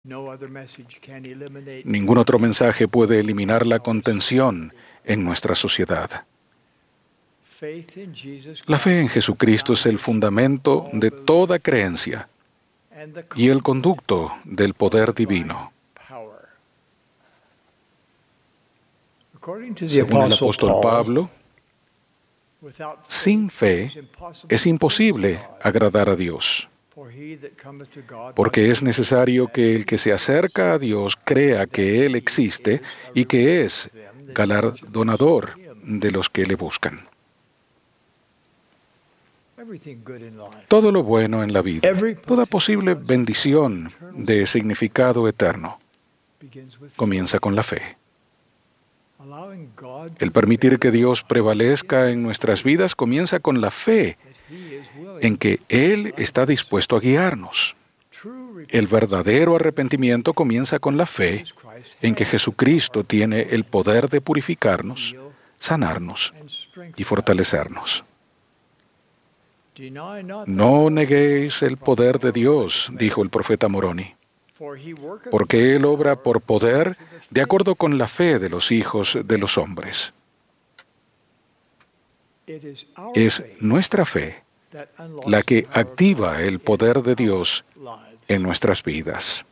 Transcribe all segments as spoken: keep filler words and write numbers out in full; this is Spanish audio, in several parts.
Ningún otro mensaje puede eliminar la contención en nuestra sociedad. La fe en Jesucristo es el fundamento de toda creencia y el conducto del poder divino. Según el apóstol Pablo, sin fe es imposible agradar a Dios, porque es necesario que el que se acerca a Dios crea que Él existe y que es galardonador de los que le buscan. Todo lo bueno en la vida, toda posible bendición de significado eterno, comienza con la fe. El permitir que Dios prevalezca en nuestras vidas comienza con la fe en que Él está dispuesto a guiarnos. El verdadero arrepentimiento comienza con la fe en que Jesucristo tiene el poder de purificarnos, sanarnos y fortalecernos. No neguéis el poder de Dios, dijo el profeta Moroni, porque Él obra por poder de acuerdo con la fe de los hijos de los hombres. Es nuestra fe la que activa el poder de Dios en nuestras vidas.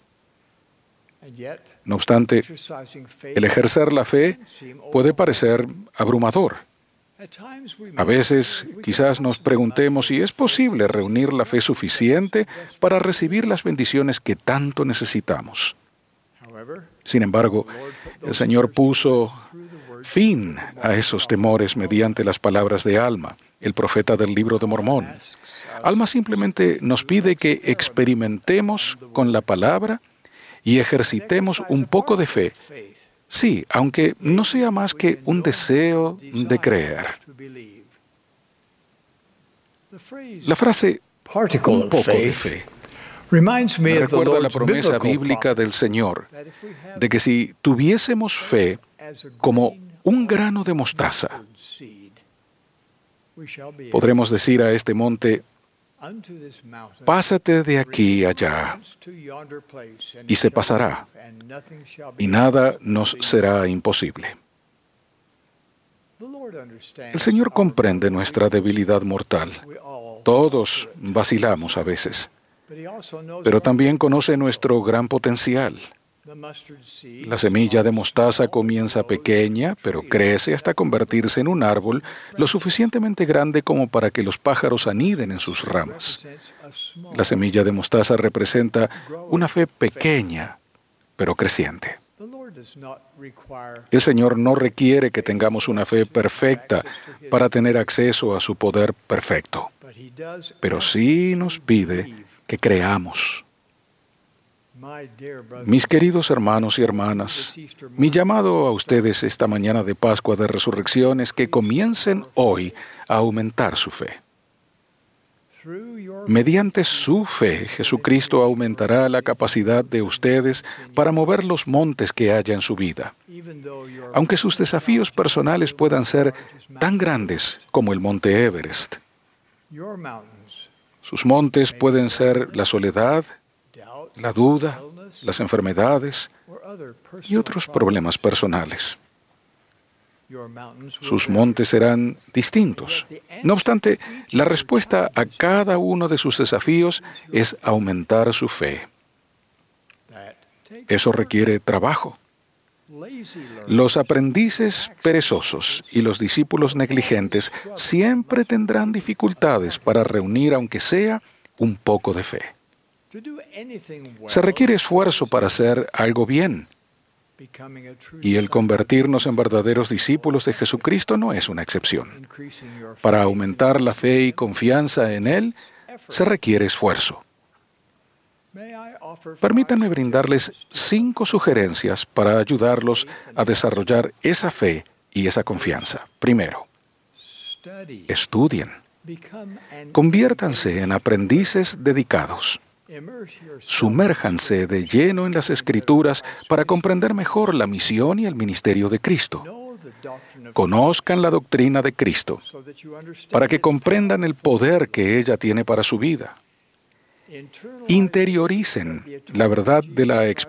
No obstante, el ejercer la fe puede parecer abrumador. A veces, quizás nos preguntemos si es posible reunir la fe suficiente para recibir las bendiciones que tanto necesitamos. Sin embargo, el Señor puso fin a esos temores mediante las palabras de Alma, el profeta del Libro de Mormón. Alma simplemente nos pide que experimentemos con la palabra y ejercitemos un poco de fe. Sí, aunque no sea más que un deseo de creer. La frase un poco de fe me recuerda la promesa bíblica del Señor de que si tuviésemos fe como un grano de mostaza, podremos decir a este monte, pásate de aquí allá, y se pasará, y nada nos será imposible. El Señor comprende nuestra debilidad mortal. Todos vacilamos a veces, pero también conoce nuestro gran potencial. La semilla de mostaza comienza pequeña, pero crece hasta convertirse en un árbol lo suficientemente grande como para que los pájaros aniden en sus ramas. La semilla de mostaza representa una fe pequeña, pero creciente. El Señor no requiere que tengamos una fe perfecta para tener acceso a su poder perfecto, pero sí nos pide que creamos. Mis queridos hermanos y hermanas, mi llamado a ustedes esta mañana de Pascua de Resurrección es que comiencen hoy a aumentar su fe. Mediante su fe, Jesucristo aumentará la capacidad de ustedes para mover los montes que haya en su vida. Aunque sus desafíos personales puedan ser tan grandes como el monte Everest. Sus montes pueden ser la soledad, la duda, las enfermedades y otros problemas personales. Sus montes serán distintos. No obstante, la respuesta a cada uno de sus desafíos es aumentar su fe. Eso requiere trabajo. Los aprendices perezosos y los discípulos negligentes siempre tendrán dificultades para reunir, aunque sea, un poco de fe. Se requiere esfuerzo para hacer algo bien. Y el convertirnos en verdaderos discípulos de Jesucristo no es una excepción. Para aumentar la fe y confianza en Él, se requiere esfuerzo. Permítanme brindarles cinco sugerencias para ayudarlos a desarrollar esa fe y esa confianza. Primero, estudien. Conviértanse en aprendices dedicados. Sumérjanse de lleno en las Escrituras para comprender mejor la misión y el ministerio de Cristo. Conozcan la doctrina de Cristo para que comprendan el poder que ella tiene para su vida. interioricen la verdad de la